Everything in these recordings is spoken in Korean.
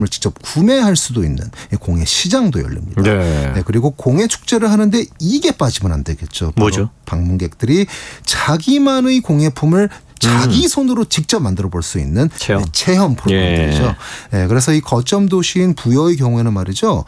직접 구매할 수도 있는 공예 시장도 열립니다. 네. 네, 그리고 공예 축제를 하는데 이게 빠지면 안 되겠죠. 뭐죠? 방문객들이 자기만의 공예품을 자기 손으로 직접 만들어 볼 수 있는 체험 프로그램들이죠. 네, 그래서 이 거점 도시인 부여의 경우에는 말이죠.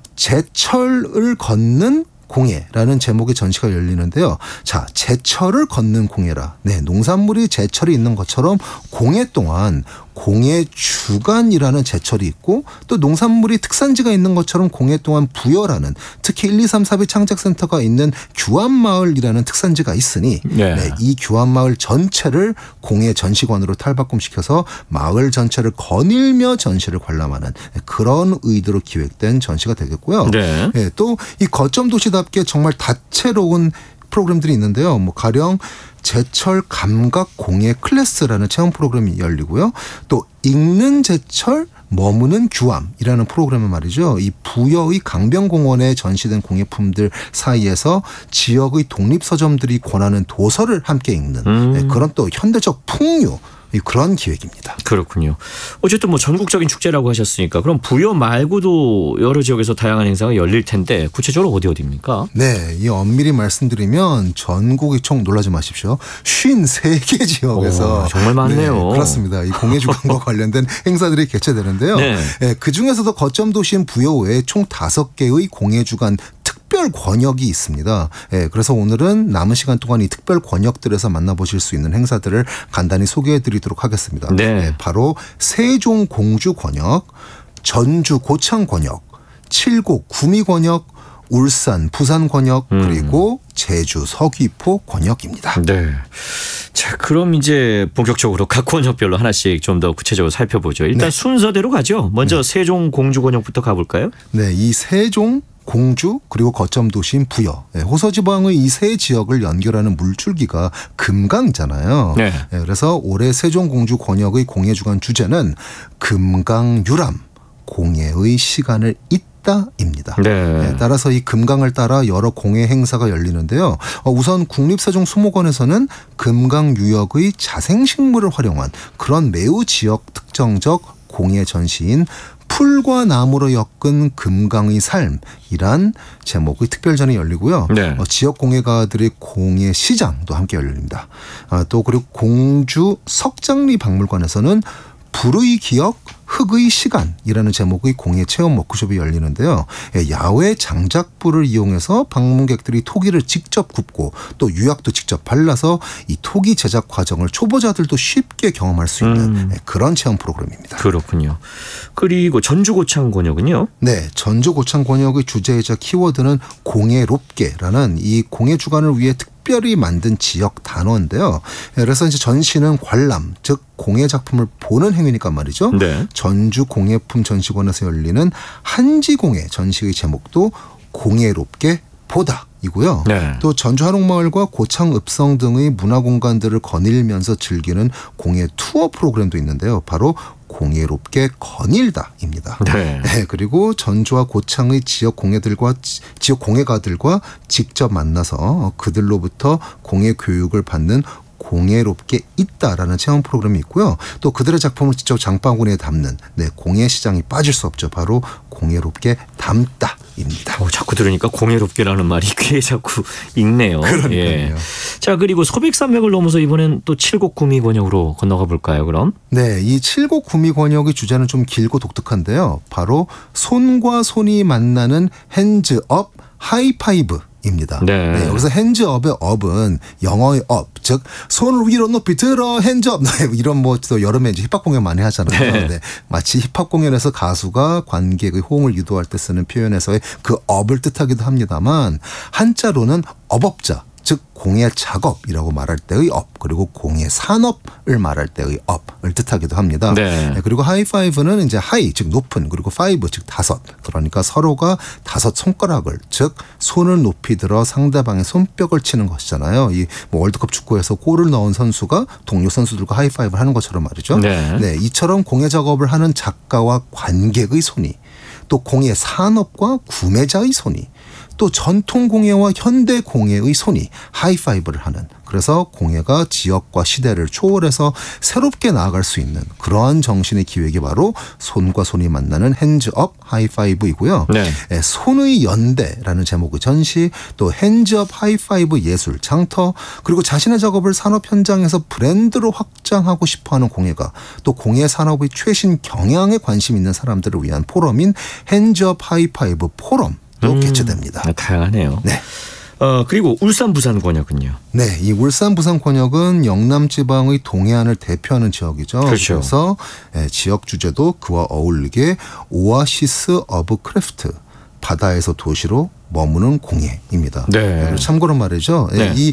제철을 걷는 공예라는 제목의 전시가 열리는데요. 자, 제철을 걷는 공예라. 네, 농산물이 제철이 있는 것처럼 공예 또한 공예 주간이라는 제철이 있고 또 농산물이 특산지가 있는 것처럼 공예 또한 부여라는 특히 1, 2, 3, 4비 창작센터가 있는 규안마을이라는 특산지가 있으니 네, 이 규안마을 전체를 공예 전시관으로 탈바꿈시켜서 마을 전체를 거닐며 전시를 관람하는 그런 의도로 기획된 전시가 되겠고요. 네. 네, 또 이 거점 도시답게 정말 다채로운 프로그램들이 있는데요. 뭐 가령 제철 감각 공예 클래스라는 체험 프로그램이 열리고요. 또 읽는 제철 머무는 규암이라는 프로그램은 말이죠. 이 부여의 강변공원에 전시된 공예품들 사이에서 지역의 독립서점들이 권하는 도서를 함께 읽는 네, 그런 또 현대적 풍류 그런 기획입니다. 그렇군요. 어쨌든 뭐 전국적인 축제라고 하셨으니까 그럼 부여 말고도 여러 지역에서 다양한 행사가 열릴 텐데 구체적으로 어디입니까? 네, 이 엄밀히 말씀드리면 전국이 총 놀라지 마십시오. 53개 지역에서 정말 많네요. 네, 그렇습니다. 이 공예주간과 관련된 행사들이 개최되는데요. 네. 네, 그중에서도 거점 도시인 부여 외에 총 5개의 공예주간 특별 권역이 있습니다. 예, 그래서 오늘은 남은 시간 동안 이 특별 권역들에서 만나보실 수 있는 행사들을 간단히 소개해드리도록 하겠습니다. 네. 예, 바로 세종 공주 권역, 전주 고창 권역, 칠곡 구미 권역, 울산 부산 권역 그리고 제주 서귀포 권역입니다. 네. 자, 그럼 이제 본격적으로 각 권역별로 하나씩 좀 더 구체적으로 살펴보죠. 일단 순서대로 가죠. 먼저 세종 공주 권역부터 가볼까요? 네, 이 세종 공주 그리고 거점 도시인 부여 호서지방의 이 세 지역을 연결하는 물줄기가 금강이잖아요. 네. 그래서 올해 세종공주 권역의 공예주간 주제는 금강유람 공예의 시간을 입니다. 네. 따라서 이 금강을 따라 여러 공예 행사가 열리는데요. 우선 국립세종수목원에서는 금강유역의 자생식물을 활용한 그런 매우 지역 특정적 공예 전시인 풀과 나무로 엮은 금강의 삶이란 제목의 특별전이 열리고요. 네. 지역 공예가들의 공예 시장도 함께 열립니다. 또 그리고 공주 석장리 박물관에서는 불의 기억 흙의 시간이라는 제목의 공예 체험 워크숍이 열리는데요. 야외 장작불을 이용해서 방문객들이 토기를 직접 굽고 또 유약도 직접 발라서 이 토기 제작 과정을 초보자들도 쉽게 경험할 수 있는 그런 체험 프로그램입니다. 그렇군요. 그리고 전주고창 권역은요? 네, 전주고창 권역의 주제이자 키워드는 공예롭게라는 이 공예 주간을 위해 특별히 만든 지역 단어인데요. 그래서 이제 전시는 관람, 즉 공예 작품을 보는 행위니까 말이죠. 네. 전주 공예품 전시관에서 열리는 한지공예 전시의 제목도 공예롭게 보다. 이고요. 네. 또 전주 한옥마을과 고창 읍성 등의 문화공간들을 거닐면서 즐기는 공예 투어 프로그램도 있는데요. 바로 공예롭게 거닐다입니다. 네. 네, 그리고 전주와 고창의 지역 공예가들과 직접 만나서 그들로부터 공예 교육을 받는 공예롭게 있다라는 체험 프로그램이 있고요. 또 그들의 작품을 직접 장바구니에 담는 공예 시장이 빠질 수 없죠. 바로 공예롭게 담다입니다. 자꾸 들으니까 공예롭게라는 말이 귀에 자꾸 익네요. 그러니까요. 예. 자, 그리고 소백산맥을 넘어서 이번엔 또 칠곡구미 권역으로 건너가 볼까요, 그럼? 네, 이 칠곡구미 권역의 주제는 좀 길고 독특한데요. 바로 손과 손이 만나는 핸즈업 하이파이브 입니다. 네. 네, 여기서 핸즈업의 업은 영어의 업, 즉 손을 위로 높이 들어 핸즈업 이런 뭐 또 여름에 이제 힙합 공연 많이 하잖아요. 네. 네, 마치 힙합 공연에서 가수가 관객의 호응을 유도할 때 쓰는 표현에서의 그 업을 뜻하기도 합니다만 한자로는 업업자, 즉 공예 작업이라고 말할 때의 업, 그리고 공예 산업을 말할 때의 업을 뜻하기도 합니다. 네. 그리고 하이파이브는 이제 하이, 즉 높은, 그리고 파이브, 즉 다섯. 그러니까 서로가 다섯 손가락을, 즉 손을 높이 들어 상대방의 손뼉을 치는 것이잖아요. 이 뭐 월드컵 축구에서 골을 넣은 선수가 동료 선수들과 하이파이브를 하는 것처럼 말이죠. 네. 네, 이처럼 공예 작업을 하는 작가와 관객의 손이, 또 공예 산업과 구매자의 손이, 또 전통 공예와 현대 공예의 손이 하이파이브를 하는 그래서 공예가 지역과 시대를 초월해서 새롭게 나아갈 수 있는 그러한 정신의 기획이 바로 손과 손이 만나는 핸즈업 하이파이브이고요. 네. 손의 연대라는 제목의 전시, 또 핸즈업 하이파이브 예술 장터, 그리고 자신의 작업을 산업 현장에서 브랜드로 확장하고 싶어하는 공예가, 또 공예 산업의 최신 경향에 관심 있는 사람들을 위한 포럼인 핸즈업 하이파이브 포럼도 개최됩니다. 다양하네요. 네. 그리고 울산 부산 권역은요? 네, 이 울산 부산 권역은 영남 지방의 동해안을 대표하는 지역이죠. 그렇죠. 그래서 지역 주제도 그와 어울리게 오아시스 오브 크래프트, 바다에서 도시로 머무는 공예입니다. 네. 참고로 말이죠. 네. 이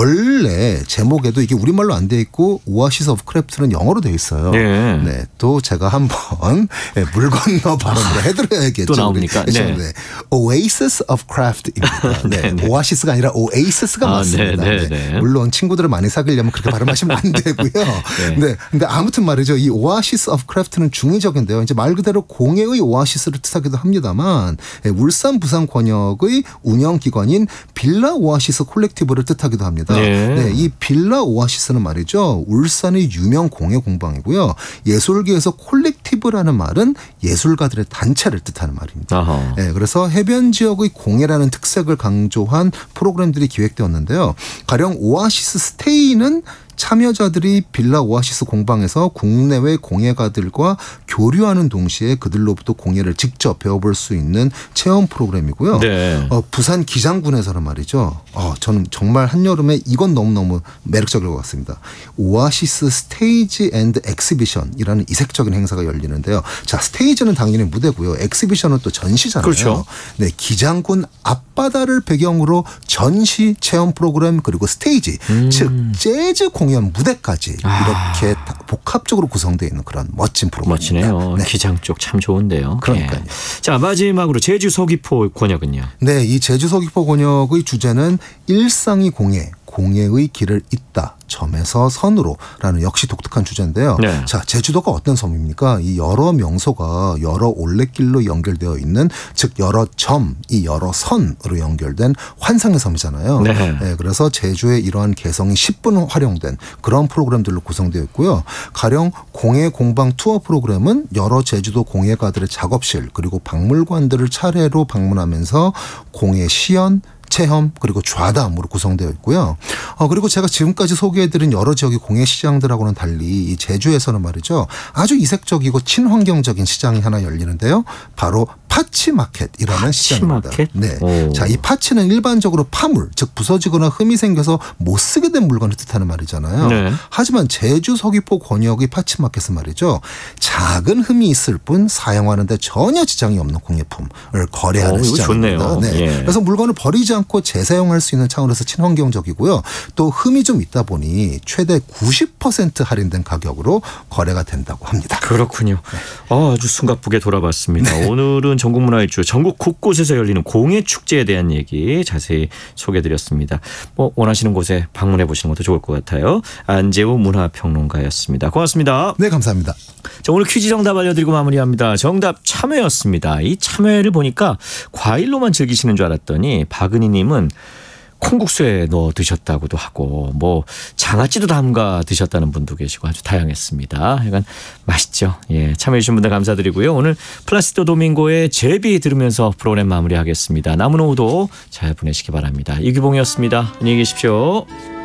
원래 제목에도 이게 우리말로 안 돼 있고 오아시스 오브 크래프트는 영어로 돼 있어요. 네. 네. 또 제가 한번 물 건너 발음을 해드려야겠죠. 또 나옵니까? 네. 네. Oasis of Craft입니다. 네. 네. 오아시스가 아니라 오에이시스가 맞습니다. 네. 네. 물론 친구들을 많이 사귀려면 그렇게 발음하시면 안 되고요. 네. 근데 아무튼 말이죠. 이 오아시스 오브 크래프트는 중의적인데요. 이제 말 그대로 공예의 오아시스를 뜻하기도 합니다만, 울산 부산 권역의 운영기관인 빌라 오아시스 콜렉티브를 뜻하기도 합니다. 네, 이 빌라 오아시스는 말이죠. 울산의 유명 공예 공방이고요. 예술계에서 콜렉티브라는 말은 예술가들의 단체를 뜻하는 말입니다. 네, 그래서 해변 지역의 공예라는 특색을 강조한 프로그램들이 기획되었는데요. 가령 오아시스 스테이는 참여자들이 빌라 오아시스 공방에서 국내외 공예가들과 교류하는 동시에 그들로부터 공예를 직접 배워볼 수 있는 체험 프로그램이고요. 네. 부산 기장군에서는 말이죠. 저는 정말 한여름에 이건 너무너무 매력적일 것 같습니다. 오아시스 스테이지 앤드 엑시비션이라는 이색적인 행사가 열리는데요. 자, 스테이지는 당연히 무대고요. 엑시비션은 또 전시잖아요. 그렇죠. 네, 기장군 앞바다를 배경으로 전시 체험 프로그램, 그리고 스테이지, 즉 재즈 공연 무대까지 이렇게 복합적으로 구성되어 있는 그런 멋진 프로그램입니다. 멋지네요. 네. 기장 쪽 참 좋은데요. 그러니까요. 네. 자, 마지막으로 제주 서귀포 권역은요? 네, 이 제주 서귀포 권역의 주제는 일상이 공예, 공예의 길을 잇다 점에서 선으로라는 역시 독특한 주제인데요. 네. 자, 제주도가 어떤 섬입니까? 이 여러 명소가 여러 올레길로 연결되어 있는, 즉 여러 점이 여러 선으로 연결된 환상의 섬이잖아요. 네. 네, 그래서 제주의 이러한 개성이 10분 활용된 그런 프로그램들로 구성되어 있고요. 가령 공예 공방 투어 프로그램은 여러 제주도 공예가들의 작업실 그리고 박물관들을 차례로 방문하면서 공예 시연, 체험, 그리고 좌담으로 구성되어 있고요. 그리고 제가 지금까지 소개해드린 여러 지역의 공예 시장들하고는 달리 이 제주에서는 말이죠. 아주 이색적이고 친환경적인 시장이 하나 열리는데요. 바로 파치마켓이라는 시장입니다. 네. 자, 이 파치는 일반적으로 파물, 즉 부서지거나 흠이 생겨서 못 쓰게 된 물건을 뜻하는 말이잖아요. 네. 하지만 제주 서귀포 권역의 파치마켓은 말이죠. 작은 흠이 있을 뿐 사용하는 데 전혀 지장이 없는 공예품을 거래하는 시장입니다. 네. 예. 그래서 물건을 버리지 않고 재사용할 수 있는 차원에서 친환경적이고요. 또 흠이 좀 있다 보니 최대 90% 할인된 가격으로 거래가 된다고 합니다. 그렇군요. 네. 아주 숨가쁘게 돌아봤습니다. 네. 오늘은 전국문화일주 전국 곳곳에서 열리는 공예축제에 대한 얘기 자세히 소개해드렸습니다. 원하시는 곳에 방문해 보시는 것도 좋을 것 같아요. 안재우 문화평론가였습니다. 고맙습니다. 네, 감사합니다. 자, 오늘 퀴즈 정답 알려드리고 마무리합니다. 정답 참외였습니다. 이 참외를 보니까 과일로만 즐기시는 줄 알았더니 박은희님은 콩국수에 넣어 드셨다고도 하고 장아찌도 담가 드셨다는 분도 계시고 아주 다양했습니다. 약간 맛있죠. 예, 참여해 주신 분들 감사드리고요. 오늘 플라시도 도밍고의 제비 들으면서 프로그램 마무리하겠습니다. 남은 오후도 잘 보내시기 바랍니다. 이규봉이었습니다. 안녕히 계십시오.